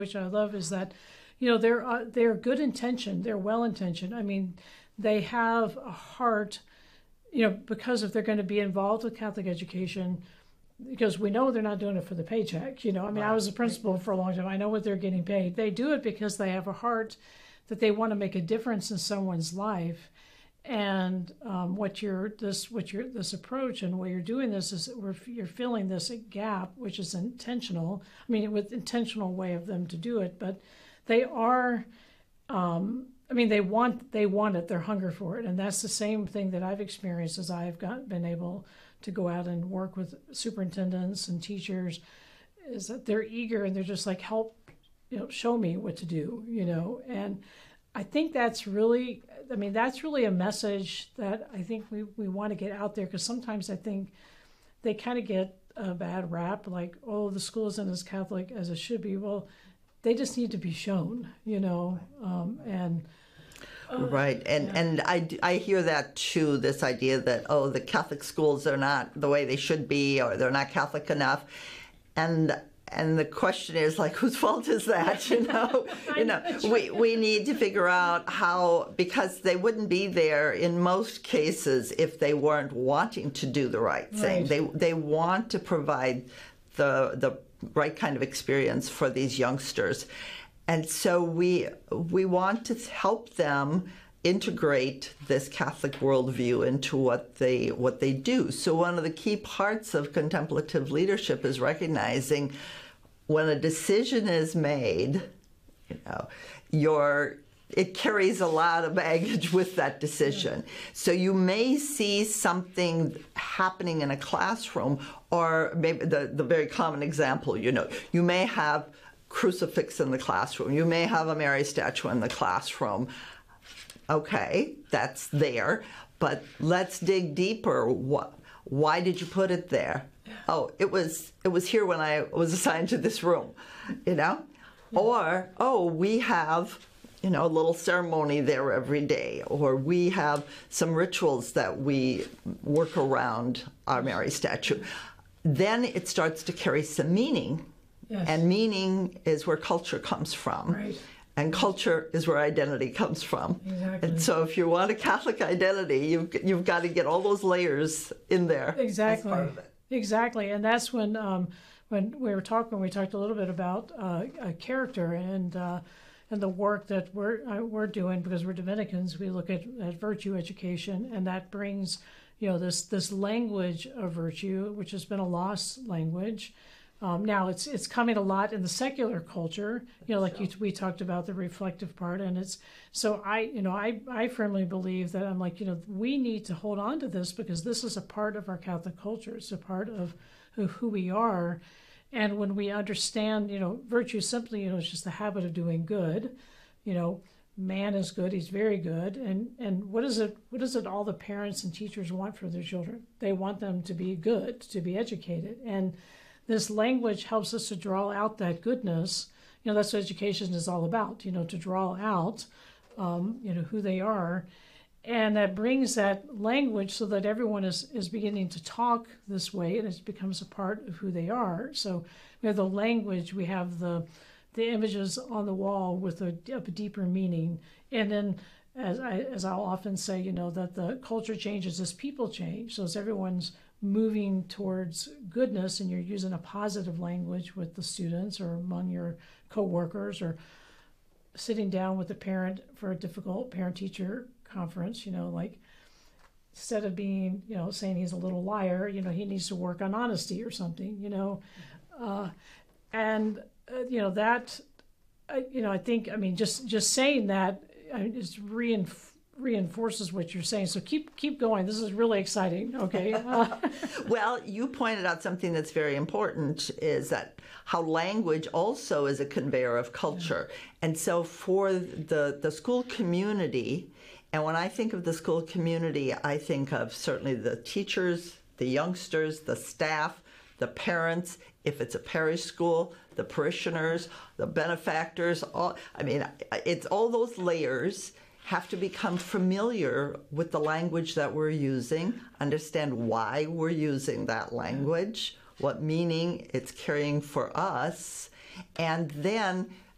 which I love, is that, they're good intentioned, they're well intentioned. I mean, they have a heart, because if they're going to be involved with Catholic education, because we know they're not doing it for the paycheck. I mean, I was a principal for a long time. I know what they're getting paid. They do it because they have a heart that they want to make a difference in someone's life. And this approach and what you're doing this is you're filling this gap, which is intentional. I mean, with intentional way of them to do it, but they are. They want it. They're hungry for it, and that's the same thing that I've experienced as I've been able to go out and work with superintendents and teachers. Is that they're eager and they're just like, help, show me what to do, and I think that's really a message that I think we want to get out there, because sometimes I think they kind of get a bad rap, like, oh, the school isn't as Catholic as it should be. Well, they just need to be shown, and right. And I hear that too, this idea that, oh, the Catholic schools are not the way they should be, or they're not Catholic enough. And the question is, like, whose fault is that? We need to figure out how, because they wouldn't be there in most cases if they weren't wanting to do the right thing. Right. They want to provide the right kind of experience for these youngsters. And so we want to help them integrate this Catholic worldview into what they do. So one of the key parts of contemplative leadership is recognizing when a decision is made, it carries a lot of baggage with that decision. So you may see something happening in a classroom, or maybe the very common example, you may have crucifix in the classroom, you may have a Mary statue in the classroom. Okay, that's there, but let's dig deeper. Why did you put it there? Oh, it was here when I was assigned to this room, Or, oh, we have, a little ceremony there every day, or we have some rituals that we work around our Mary statue. Then it starts to carry some meaning. Yes. And meaning is where culture comes from. Right. And culture is where identity comes from. Exactly. And so if you want a Catholic identity, you've got to get all those layers in there. Exactly. As part of it. Exactly. And that's when we talked a little bit about character and the work that we're doing, because we're Dominicans. We look at virtue education, and that brings this language of virtue, which has been a lost language. Now it's coming a lot in the secular culture, we talked about the reflective part, and it's so I firmly believe that I'm like, we need to hold on to this, because this is a part of our Catholic culture. It's a part of who we are, and when we understand, virtue simply, it's just the habit of doing good. Man is good; he's very good, and what is it all the parents and teachers want for their children? They want them to be good, to be educated, and this language helps us to draw out that goodness. That's what education is all about, to draw out, who they are. And that brings that language so that everyone is beginning to talk this way, and it becomes a part of who they are. So we have the language, we have the images on the wall with a deeper meaning. And then, as I'll often say, that the culture changes as people change. So as everyone's moving towards goodness, and you're using a positive language with the students or among your coworkers, or sitting down with a parent for a difficult parent-teacher conference, like, instead of being, saying he's a little liar, he needs to work on honesty or something, I think, just saying that is reinforces what you're saying. So keep going. This is really exciting. Okay. Well, you pointed out something that's very important, is that how language also is a conveyor of culture. Yeah. And so for the school community, and when I think of the school community, I think of certainly the teachers, the youngsters, the staff, the parents, if it's a parish school, the parishioners, the benefactors, it's all those layers have to become familiar with the language that we're using, understand why we're using that language, what meaning it's carrying for us, and then